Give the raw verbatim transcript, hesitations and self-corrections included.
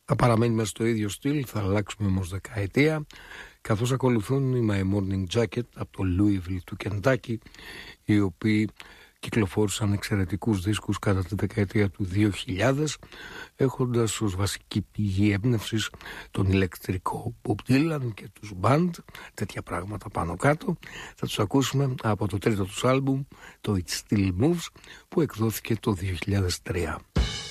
Θα παραμένουμε στο ίδιο στυλ, θα αλλάξουμε όμως δεκαετία, καθώς ακολουθούν οι My Morning Jacket από το Louisville του Κεντάκι, οι οποίοι κυκλοφόρησαν εξαιρετικούς δίσκους κατά τη δεκαετία του δύο χιλιάδες, έχοντας ως βασική πηγή έμπνευσης τον ηλεκτρικό Bob Dylan και τους band, τέτοια πράγματα πάνω κάτω. Θα τους ακούσουμε από το τρίτο τους άλμπουμ, το It Still Moves, που εκδόθηκε το δύο χιλιάδες τρία.